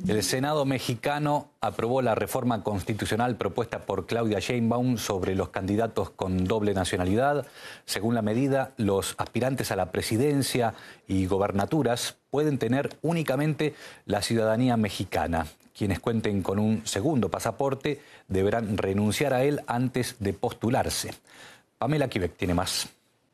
El Senado mexicano aprobó la reforma constitucional propuesta por Claudia Sheinbaum sobre los candidatos con doble nacionalidad. Según la medida, los aspirantes a la presidencia y gobernaturas pueden tener únicamente la ciudadanía mexicana. Quienes cuenten con un segundo pasaporte deberán renunciar a él antes de postularse. Pamela Quebec tiene más.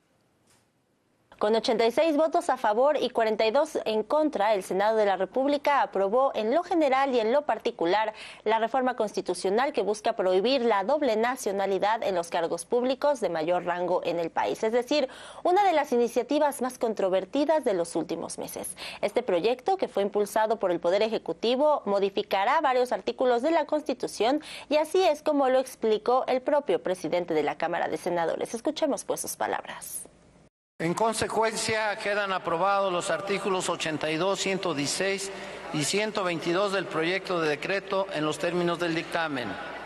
Con 86 votos a favor y 42 en contra, el Senado de la República aprobó en lo general y en lo particular la reforma constitucional que busca prohibir la doble nacionalidad en los cargos públicos de mayor rango en el país. Es decir, una de las iniciativas más controvertidas de los últimos meses. Este proyecto, que fue impulsado por el Poder Ejecutivo, modificará varios artículos de la Constitución y así es como lo explicó el propio presidente de la Cámara de Senadores. Escuchemos pues sus palabras. En consecuencia, quedan aprobados los artículos 82, 116 y 122 del proyecto de decreto en los términos del dictamen.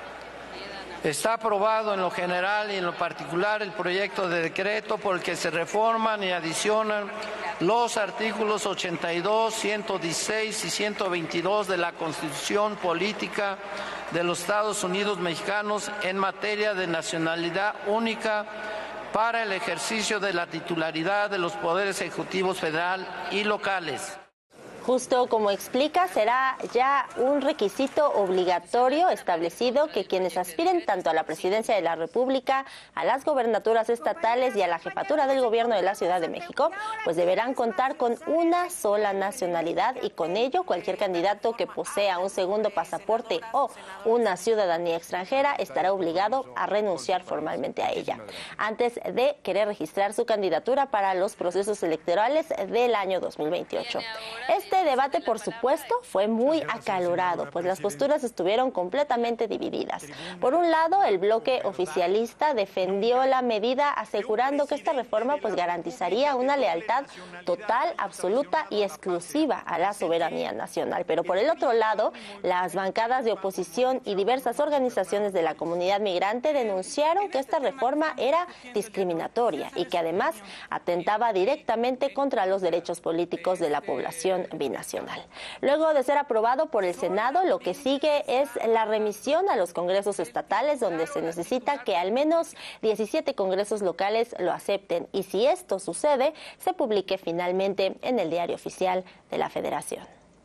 Está aprobado en lo general y en lo particular el proyecto de decreto por el que se reforman y adicionan los artículos 82, 116 y 122 de la Constitución Política de los Estados Unidos Mexicanos en materia de nacionalidad única para el ejercicio de la titularidad de los poderes ejecutivos federal y locales. Justo como explica, será ya un requisito obligatorio establecido que quienes aspiren tanto a la presidencia de la República, a las gobernaturas estatales y a la jefatura del gobierno de la Ciudad de México, pues deberán contar con una sola nacionalidad y con ello cualquier candidato que posea un segundo pasaporte o una ciudadanía extranjera estará obligado a renunciar formalmente a ella antes de querer registrar su candidatura para los procesos electorales del año 2028. Este debate, por supuesto, fue muy acalorado, pues las posturas estuvieron completamente divididas. Por un lado, el bloque oficialista defendió la medida asegurando que esta reforma pues garantizaría una lealtad total, absoluta y exclusiva a la soberanía nacional. Pero por el otro lado, las bancadas de oposición y diversas organizaciones de la comunidad migrante denunciaron que esta reforma era discriminatoria y que además atentaba directamente contra los derechos políticos de la población binacional. Luego de ser aprobado por el Senado, lo que sigue es la remisión a los congresos estatales, donde se necesita que al menos 17 congresos locales lo acepten y si esto sucede, se publique finalmente en el Diario Oficial de la Federación.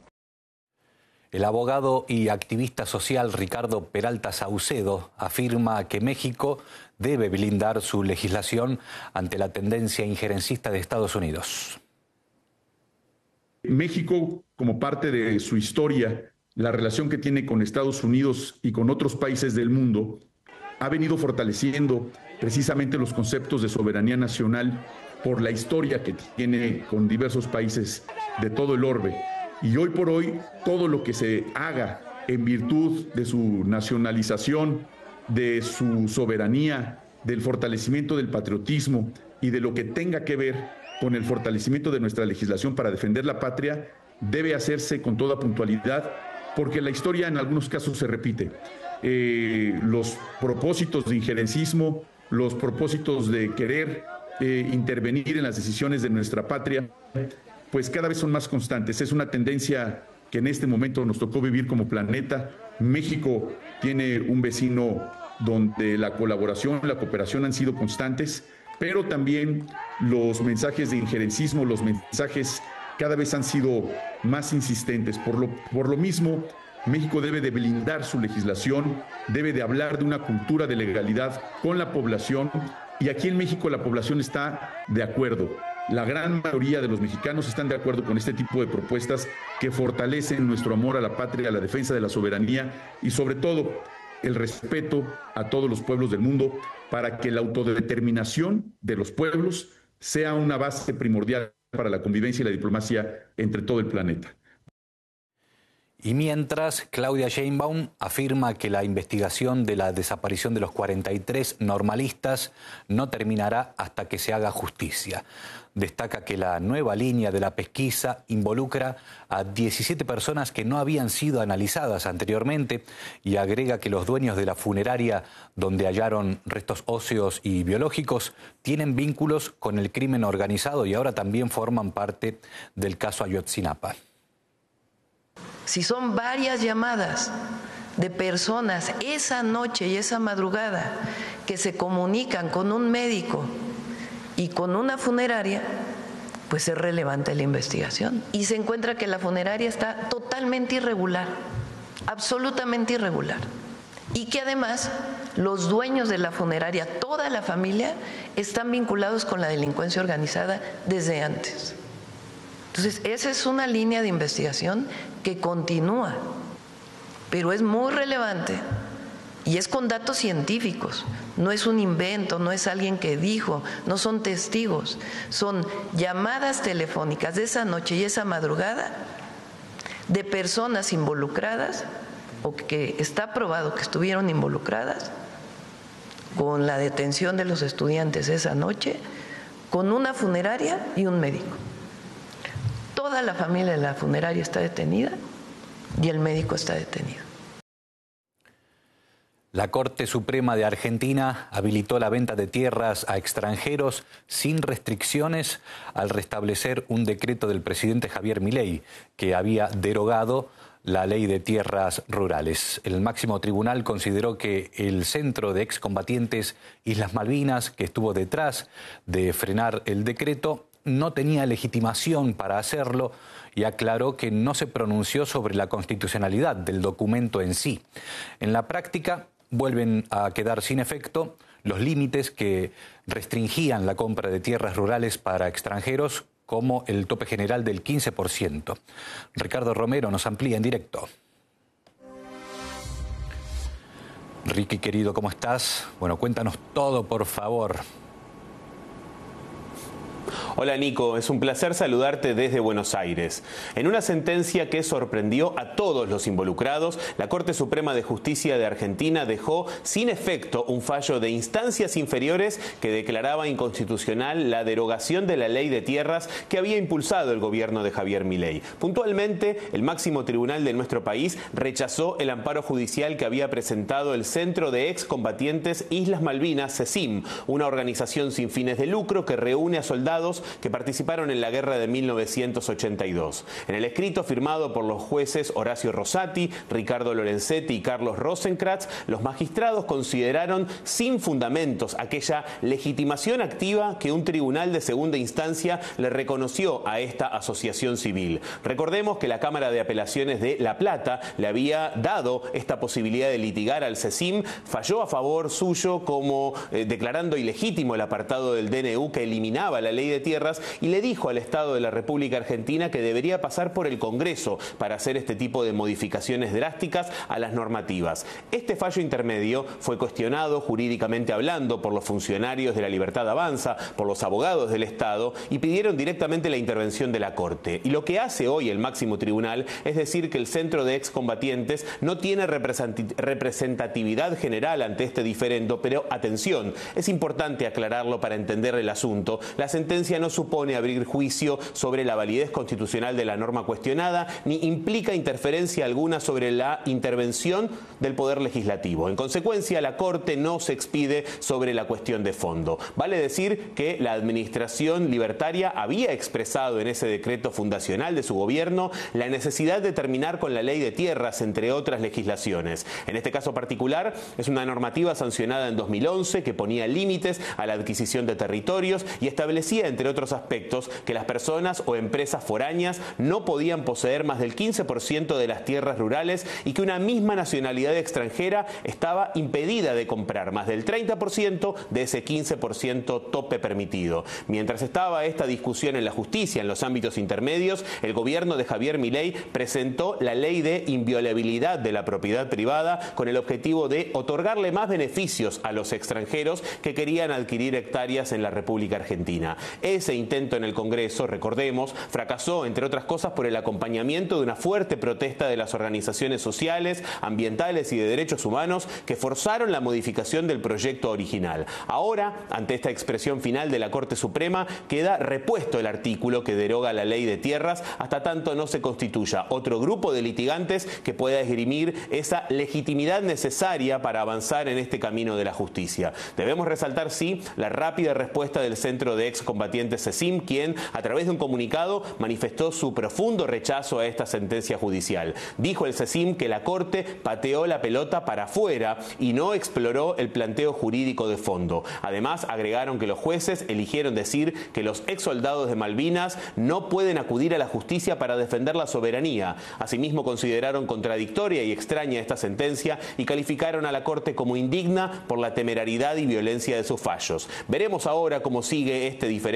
El abogado y activista social Ricardo Peralta Saucedo afirma que México debe blindar su legislación ante la tendencia injerencista de Estados Unidos. México, como parte de su historia, la relación que tiene con Estados Unidos y con otros países del mundo, ha venido fortaleciendo precisamente los conceptos de soberanía nacional por la historia que tiene con diversos países de todo el orbe. Y hoy por hoy, todo lo que se haga en virtud de su nacionalización, de su soberanía, del fortalecimiento del patriotismo y de lo que tenga que ver con el fortalecimiento de nuestra legislación para defender la patria, debe hacerse con toda puntualidad, porque la historia en algunos casos se repite. Los propósitos de injerencismo, los propósitos de querer intervenir en las decisiones de nuestra patria, pues cada vez son más constantes. Es una tendencia que en este momento nos tocó vivir como planeta. México tiene un vecino donde la colaboración, la cooperación han sido constantes, pero también los mensajes de injerencismo, los mensajes cada vez han sido más insistentes. Por lo mismo, México debe de blindar su legislación, debe de hablar de una cultura de legalidad con la población, y aquí en México la población está de acuerdo. La gran mayoría de los mexicanos están de acuerdo con este tipo de propuestas que fortalecen nuestro amor a la patria, a la defensa de la soberanía y sobre todo el respeto a todos los pueblos del mundo, para que la autodeterminación de los pueblos sea una base primordial para la convivencia y la diplomacia entre todo el planeta. Y mientras, Claudia Sheinbaum afirma que la investigación de la desaparición de los 43 normalistas no terminará hasta que se haga justicia. Destaca que la nueva línea de la pesquisa involucra a 17 personas que no habían sido analizadas anteriormente y agrega que los dueños de la funeraria donde hallaron restos óseos y biológicos tienen vínculos con el crimen organizado y ahora también forman parte del caso Ayotzinapa. Si son varias llamadas de personas esa noche y esa madrugada que se comunican con un médico y con una funeraria, pues es relevante la investigación. Y se encuentra que la funeraria está totalmente irregular, absolutamente irregular. Y que además los dueños de la funeraria, toda la familia, están vinculados con la delincuencia organizada desde antes. Entonces, esa es una línea de investigación que continúa, pero es muy relevante y es con datos científicos. No es un invento, no es alguien que dijo, no son testigos, son llamadas telefónicas de esa noche y esa madrugada de personas involucradas o que está probado que estuvieron involucradas con la detención de los estudiantes esa noche, con una funeraria y un médico. Toda la familia de la funeraria está detenida y el médico está detenido. La Corte Suprema de Argentina habilitó la venta de tierras a extranjeros sin restricciones al restablecer un decreto del presidente Javier Milei que había derogado la ley de tierras rurales. El máximo tribunal consideró que el Centro de Excombatientes Islas Malvinas, que estuvo detrás de frenar el decreto, no tenía legitimación para hacerlo y aclaró que no se pronunció sobre la constitucionalidad del documento en sí. En la práctica, vuelven a quedar sin efecto los límites que restringían la compra de tierras rurales para extranjeros, como el tope general del 15%. Ricardo Romero nos amplía en directo. Ricky, querido, ¿cómo estás? Bueno, cuéntanos todo, por favor. Hola Nico, es un placer saludarte desde Buenos Aires. En una sentencia que sorprendió a todos los involucrados, la Corte Suprema de Justicia de Argentina dejó sin efecto un fallo de instancias inferiores que declaraba inconstitucional la derogación de la ley de tierras que había impulsado el gobierno de Javier Milei. Puntualmente, el máximo tribunal de nuestro país rechazó el amparo judicial que había presentado el Centro de Excombatientes Islas Malvinas, CECIM, una organización sin fines de lucro que reúne a soldados que participaron en la guerra de 1982. En el escrito firmado por los jueces Horacio Rosati, Ricardo Lorenzetti y Carlos Rosenkrantz, los magistrados consideraron sin fundamentos aquella legitimación activa que un tribunal de segunda instancia le reconoció a esta asociación civil. Recordemos que la Cámara de Apelaciones de La Plata le había dado esta posibilidad de litigar al CECIM, falló a favor suyo como declarando ilegítimo el apartado del DNU que eliminaba la ley de tierras y le dijo al Estado de la República Argentina que debería pasar por el Congreso para hacer este tipo de modificaciones drásticas a las normativas. Este fallo intermedio fue cuestionado jurídicamente hablando por los funcionarios de La Libertad Avanza, por los abogados del Estado y pidieron directamente la intervención de la Corte. Y lo que hace hoy el máximo tribunal es decir que el Centro de Excombatientes no tiene representatividad general ante este diferendo, pero atención, es importante aclararlo para entender el asunto. La sentencia no supone abrir juicio sobre la validez constitucional de la norma cuestionada, ni implica interferencia alguna sobre la intervención del Poder Legislativo. En consecuencia, la Corte no se expide sobre la cuestión de fondo. Vale decir que la administración libertaria había expresado en ese decreto fundacional de su gobierno la necesidad de terminar con la ley de tierras, entre otras legislaciones. En este caso particular, es una normativa sancionada en 2011 que ponía límites a la adquisición de territorios y establecía, entre otros aspectos, que las personas o empresas foráneas no podían poseer más del 15% de las tierras rurales y que una misma nacionalidad extranjera estaba impedida de comprar más del 30% de ese 15% tope permitido. Mientras estaba esta discusión en la justicia en los ámbitos intermedios, el gobierno de Javier Milei presentó la ley de inviolabilidad de la propiedad privada con el objetivo de otorgarle más beneficios a los extranjeros que querían adquirir hectáreas en la República Argentina. Ese intento en el Congreso, recordemos, fracasó, entre otras cosas, por el acompañamiento de una fuerte protesta de las organizaciones sociales, ambientales y de derechos humanos que forzaron la modificación del proyecto original. Ahora, ante esta expresión final de la Corte Suprema, queda repuesto el artículo que deroga la ley de tierras hasta tanto no se constituya otro grupo de litigantes que pueda esgrimir esa legitimidad necesaria para avanzar en este camino de la justicia. Debemos resaltar, sí, la rápida respuesta del Centro de Excombatientes combatientes CECIM, quien a través de un comunicado manifestó su profundo rechazo a esta sentencia judicial. Dijo el CECIM que la Corte pateó la pelota para afuera y no exploró el planteo jurídico de fondo. Además, agregaron que los jueces eligieron decir que los exsoldados de Malvinas no pueden acudir a la justicia para defender la soberanía. Asimismo, consideraron contradictoria y extraña esta sentencia y calificaron a la Corte como indigna por la temerariedad y violencia de sus fallos. Veremos ahora cómo sigue este diferente